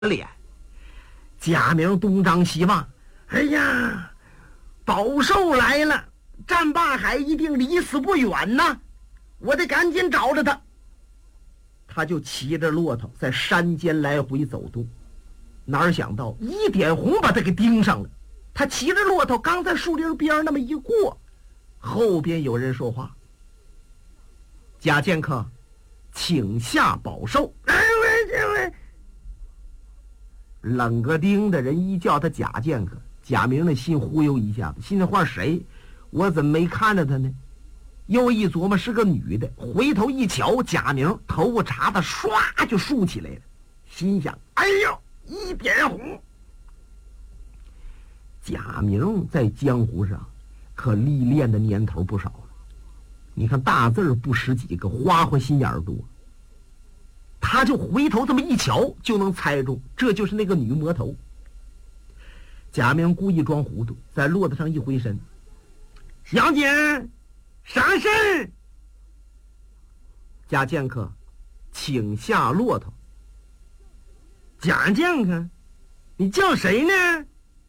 脸。贾明东张西望，哎呀，宝寿来了，战霸海一定离死不远呐，我得赶紧找着他。他就骑着骆驼在山间来回走动，哪想到一点红把他给盯上了。他骑着骆驼刚在树林边那么一过，后边有人说话：“贾剑客，请下宝寿。”冷个丁的人一叫他贾剑客，贾明的心忽悠一下子，心里话谁？我怎么没看着他呢？又一琢磨是个女的，回头一瞧，贾明头发茬子唰就竖起来了，心想：哎呦，一点红！贾明在江湖上可历练的年头不少了，你看大字不识几个，花花心眼多。他就回头这么一瞧，就能猜中这就是那个女魔头。贾明故意装糊涂，在骆驼上一回身：“小姐，啥事儿？”贾剑客，请下骆驼。贾剑客，你叫谁呢？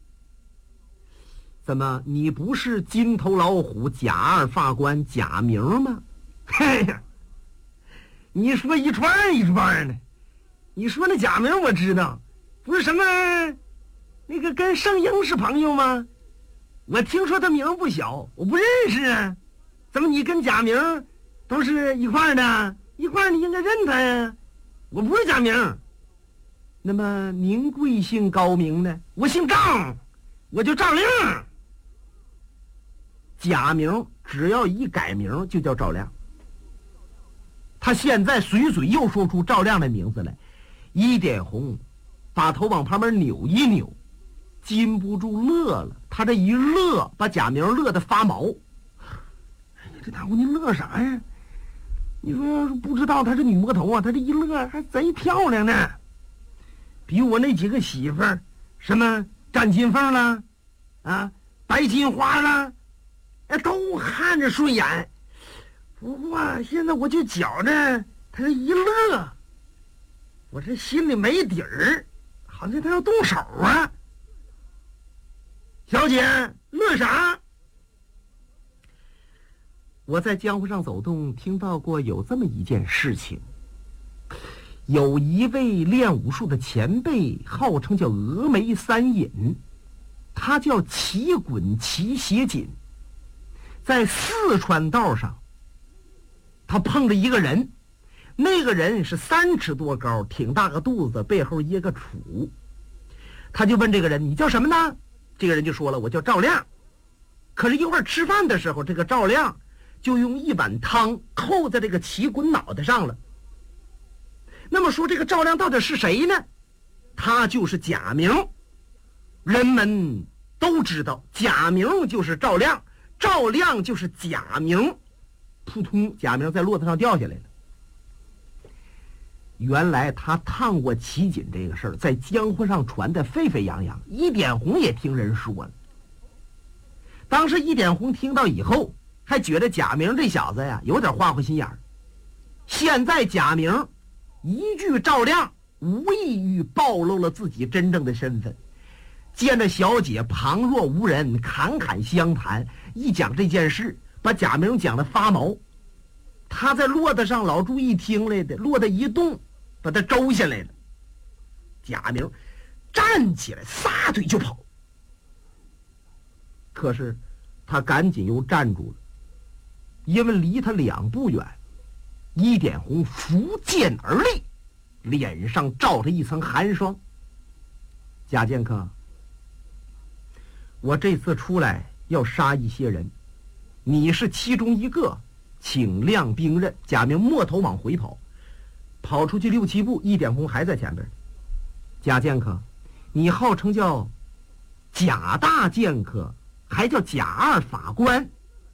怎么，你不是金头老虎贾二法官贾明吗？嘿呀，你说一串一串的。你说那贾明我知道，不是什么那个跟圣婴是朋友吗？我听说他名不小，我不认识啊。怎么你跟贾明都是一块的？一块你应该认他呀。我不是贾明。那么您贵姓高明呢？我姓赵，我就赵亮。贾明只要一改名就叫赵亮。他现在随嘴又说出赵亮的名字来，一点红把头往旁边扭一扭，禁不住乐了。他这一乐，把贾明乐得发毛。哎呀，这大姑娘乐啥呀？你说要是不知道她是女魔头啊，她这一乐还贼漂亮呢，比我那几个媳妇儿，什么展金凤啦，啊，白金花啦，都看着顺眼。不过现在我就觉着他这一乐，我这心里没底儿，好像他要动手啊。小姐，乐啥？我在江湖上走动，听到过有这么一件事情。有一位练武术的前辈，号称叫峨眉三隐，他叫齐滚齐斜锦，在四川道上他碰着一个人，那个人是3尺多高，挺大个肚子，背后掖个杵。他就问这个人：“你叫什么呢？”这个人就说了：“我叫赵亮。”可是一会儿吃饭的时候，这个赵亮就用一碗汤扣在这个齐滚脑袋上了。那么说这个赵亮到底是谁呢？他就是贾明。人们都知道贾明就是赵亮，赵亮就是贾明。扑通，贾明在骆驼上掉下来了。原来他烫过齐锦这个事儿，在江湖上传得沸沸扬扬，一点红也听人说了。当时一点红听到以后，还觉得贾明这小子呀有点花花心眼儿。现在贾明一句赵亮，无异于暴露了自己真正的身份。见着小姐旁若无人，侃侃相谈，一讲这件事，把贾明讲得发毛。他在骆驼上，老朱一听来的，骆驼一动，把他周下来了。贾明站起来，撒腿就跑。可是他赶紧又站住了，因为离他2步远，一点红拂剑而立，脸上罩着一层寒霜。贾剑客，我这次出来要杀一些人，你是其中一个，请亮兵刃。贾明摸头往回跑，跑出去6、7步，一点红还在前边。贾剑客，你号称叫贾大剑客，还叫贾二法官，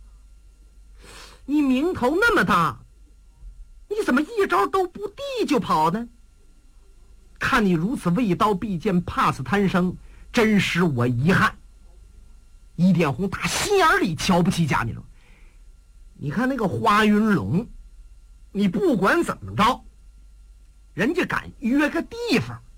你名头那么大，你怎么一招都不递就跑呢？看你如此畏刀避剑，怕死贪生，真使我遗憾。一点红打心眼里瞧不起贾明。你看那个花云龙，你不管怎么着，人家敢约个地方，